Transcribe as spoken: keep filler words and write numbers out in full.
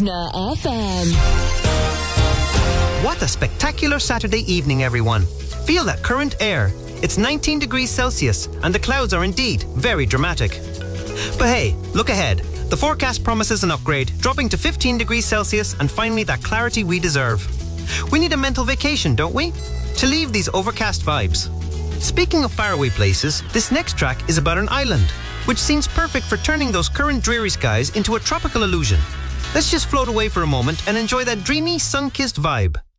Listener F M. What a spectacular Saturday evening, everyone. Feel that current air. It's nineteen degrees Celsius, and the clouds are indeed very dramatic. But hey, look ahead. The forecast promises an upgrade, dropping to fifteen degrees Celsius and finally that clarity we deserve. We need a mental vacation, don't we? To leave these overcast vibes. Speaking of faraway places, this next track is about an island, which seems perfect for turning those current dreary skies into a tropical illusion. Let's just float away for a moment and enjoy that dreamy, sun-kissed vibe.